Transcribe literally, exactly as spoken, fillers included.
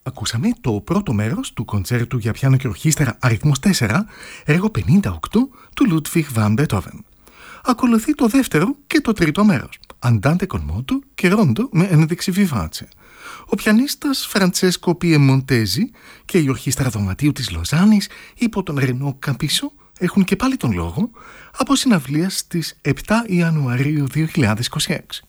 Ακούσαμε το πρώτο μέρος του κοντσέρτου για πιάνο και ορχήστρα αριθμός τέσσερα, έργο πενήντα οκτώ του Ludwig van Beethoven. Ακολουθεί το δεύτερο και το τρίτο μέρος, Andante con moto και Rondo με ένδειξη vivace. Ο πιανίστας Φραντσέσκο Πιεμοντέζη και η ορχήστρα δωματίου της Λοζάνης υπό τον Ρενό Καμπίσο έχουν και πάλι τον λόγο από συναυλία στις επτά Ιανουαρίου δύο χιλιάδες είκοσι έξι.